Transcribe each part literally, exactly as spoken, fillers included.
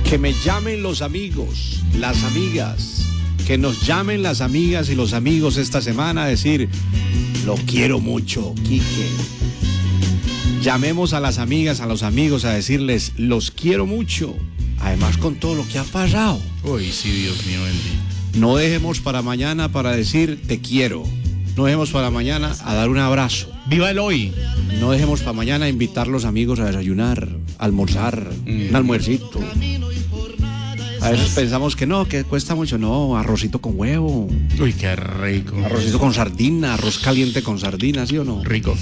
Que me llamen los amigos, las amigas, que nos llamen las amigas y los amigos esta semana a decir, lo quiero mucho, Quique. Llamemos a las amigas, a los amigos a decirles, los quiero mucho. Además con todo lo que ha pasado. Uy, sí, Dios mío, bendito. No dejemos para mañana para decir, te quiero. No dejemos para mañana a dar un abrazo. ¡Viva el hoy! No dejemos para mañana a invitar a los amigos a desayunar, a almorzar, mm. un almuercito. A veces pensamos que no, que cuesta mucho. No, arrocito con huevo. Uy, qué rico. Arrocito con sardina, arroz caliente con sardina, ¿sí o no? Rico.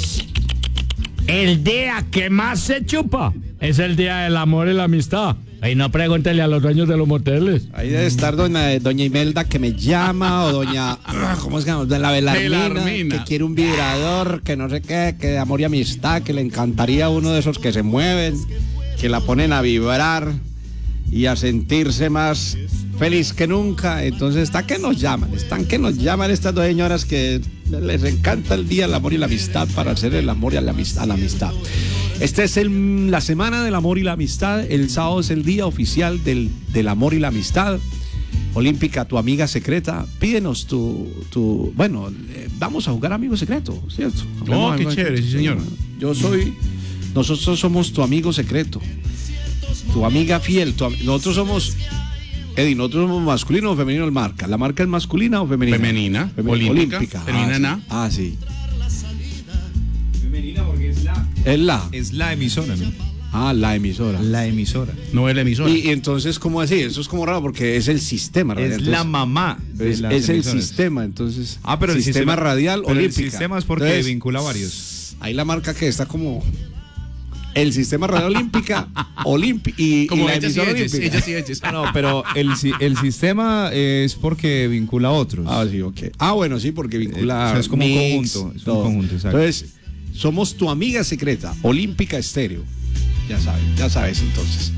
El día que más se chupa es el día del amor y la amistad. Ahí no pregúntele a los dueños de los moteles. Ahí debe estar doña, doña Imelda que me llama, o doña, ¿cómo se llama? La Belarmina, Belarmina, que quiere un vibrador, que no sé qué, que de amor y amistad, que le encantaría uno de esos que se mueven, que la ponen a vibrar y a sentirse más feliz que nunca. Entonces está que nos llaman, están que nos llaman estas dos señoras que les encanta el día del amor y la amistad para hacer el amor y la amistad. A la amistad. Esta es el, la semana del amor y la amistad. El sábado es el día oficial del, del amor y la amistad. Olímpica, tu amiga secreta, pídenos tu, tu bueno, eh, vamos a jugar amigo secreto, ¿cierto? Oh, qué chévere, sí, señor. Yo soy, nosotros somos tu amigo secreto, tu amiga fiel. Tu, nosotros somos, Eddie, nosotros somos masculino o femenino el marca. ¿La marca es masculina o femenina? Femenina, Femenina. olímpica, Olímpica. femenina. Ah, sí. Ah, sí. Femenina porque es la. Es la. Es la emisora, ¿no? Ah, la emisora. La emisora. No es la emisora. Y, y entonces, ¿cómo así? Eso es como raro porque es el sistema Es radial. la Entonces, mamá. de es las es el emisoras. sistema, entonces. Ah, pero el sistema, sistema radial pero olímpica. El sistema es porque Entonces, vincula varios. ahí la marca que está como el sistema radial olímpica, olímpi y, Como y la ellas y emisora ellos, olímpica. ellas y ellos. No, pero el, si- el sistema es porque vincula a otros. Ah, sí, ok. Ah, bueno, sí, porque vincula. Eh, o sea, es como un mix, conjunto, es un todo. conjunto, exacto. Entonces, somos tu amiga secreta, Olímpica Estéreo. Ya sabes, ya sabes entonces.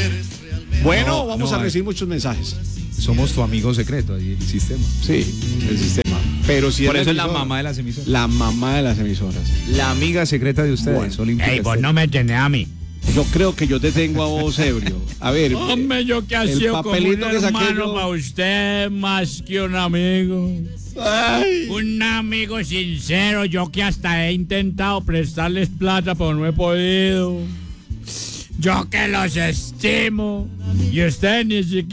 Bueno, No, vamos no, a hay- recibir muchos mensajes. Somos tu amigo secreto, ahí el sistema. Sí, el sistema. Pero si Por es eso es la emisora, mamá de las emisoras. La mamá de las emisoras. La amiga secreta de ustedes, Bueno. Olímpica Ey, vos Estéreo. no me tenés a mí. Yo creo que yo te tengo a vos ebrio. A ver. Hombre, yo que ha el sido como un papelito que saqué hermano yo. para usted más que un amigo. Ay. Un amigo sincero, yo que hasta he intentado prestarles plata, pero no he podido. Yo que los estimo. Y usted ni siquiera